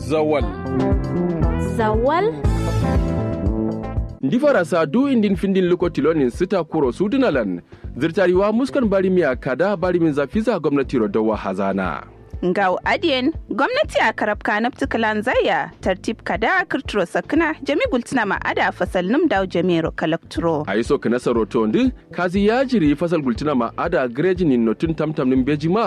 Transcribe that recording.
Zawal. Zawal. Ndi farasa du indin findin lokotilonin sita kuro sudunalan zirtariwa muskan barimiya kada barimin zafiza gwamnati rodawa hazana. Ngau adiyen gwamnati a karabka na ptikalan zaya tartib kada kirturo sakna jami gultina ma ada fasal num daw jamiro kalakturo. A yi so kana saroto ndi kazi ya jiri fasal gultina ma ada grejinin notun tamtam nin bejima